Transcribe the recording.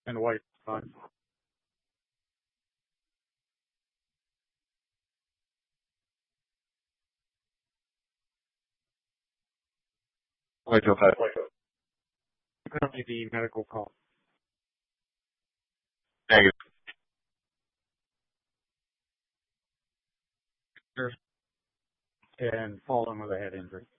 and white fine. White okay. Currently the medical call. Negative. And fallen with a head injury.